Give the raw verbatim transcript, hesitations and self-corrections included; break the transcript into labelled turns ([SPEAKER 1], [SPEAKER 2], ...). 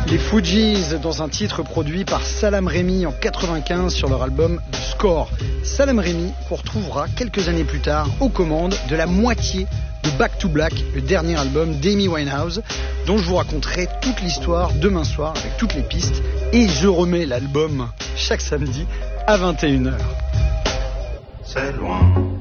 [SPEAKER 1] Les Fugees dans un titre produit par Salaam Remi en quatre-vingt-quinze sur leur album The Score. Salaam Remi qu'on retrouvera quelques années plus tard aux commandes de la moitié de Back to Black, le dernier album d'Amy Winehouse, dont je vous raconterai toute l'histoire demain soir avec toutes les pistes. Et je remets l'album chaque samedi à vingt et une heures.
[SPEAKER 2] C'est loin.